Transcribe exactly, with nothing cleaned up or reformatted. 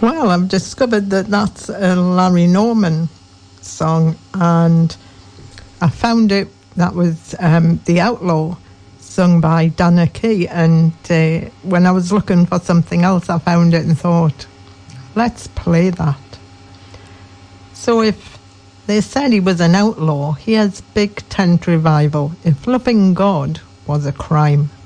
Well, I've discovered that that's a Larry Norman song, and I found it, that was um, The Outlaw, sung by Dana Key, and uh, when I was looking for something else, I found it and thought, let's play that. So if they said he was an outlaw, here's Big Tent Revival, If Loving God Was a Crime.